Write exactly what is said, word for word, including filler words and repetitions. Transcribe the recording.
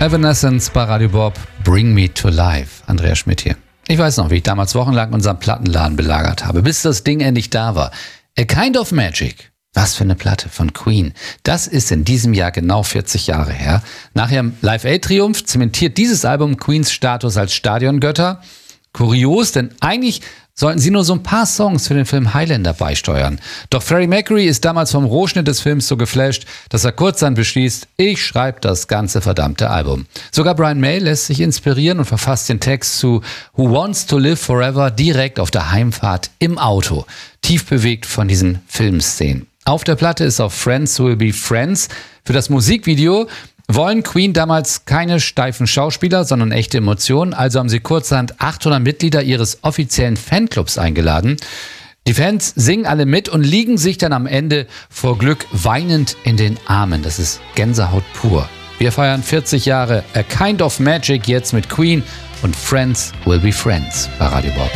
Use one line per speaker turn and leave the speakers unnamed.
Evanescence bei Radio Bob, Bring Me to Life. Andreas Schmidt hier. Ich weiß noch, wie ich damals wochenlang unseren Plattenladen belagert habe, bis das Ding endlich da war. A Kind of Magic. Was für eine Platte von Queen. Das ist in diesem Jahr genau vierzig Jahre her. Nach ihrem Live-Aid-Triumph zementiert dieses Album Queens Status als Stadiongötter. Kurios, denn eigentlich sollten sie nur so ein paar Songs für den Film Highlander beisteuern. Doch Freddie Mercury ist damals vom Rohschnitt des Films so geflasht, dass er kurzerhand beschließt, ich schreibe das ganze verdammte Album. Sogar Brian May lässt sich inspirieren und verfasst den Text zu Who Wants to Live Forever direkt auf der Heimfahrt im Auto. Tief bewegt von diesen Filmszenen. Auf der Platte ist auch Friends Will Be Friends. Für das Musikvideo wollen Queen damals keine steifen Schauspieler, sondern echte Emotionen. Also haben sie kurzerhand achthundert Mitglieder ihres offiziellen Fanclubs eingeladen. Die Fans singen alle mit und liegen sich dann am Ende vor Glück weinend in den Armen. Das ist Gänsehaut pur. Wir feiern vierzig Jahre A Kind of Magic jetzt mit Queen und Friends Will Be Friends bei Radio Bob.